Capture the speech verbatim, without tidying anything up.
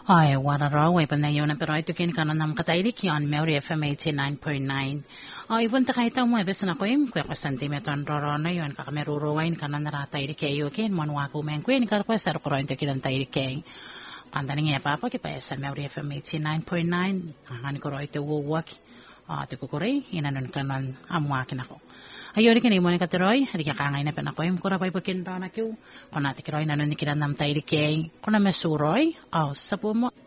Hi, wararo we pa na yun na pero ito kin kanan nam katailik yon Mary F M eighty-nine point nine. O ibon ta kahit mo ebes na ko im kwe sentimeter roro na yon kakameruruwain kanan na ratailik kayo kin monwa ko men kwen kar ko sar ko rin kinan tailik kay. Kanda nga papa ki pa sa Mary F M eighty-nine point nine han ko ro ito wuwak. Ah to ko kore inanon kanan amwa kin ako. Ayori kini mo ni kateroy, hari ka kangay na panakoy, kura pa ipakin ra na kiw, kung nati kiroy nanon ni kinanam tayo di kay, kung na mesuroy, aw, sa po mo,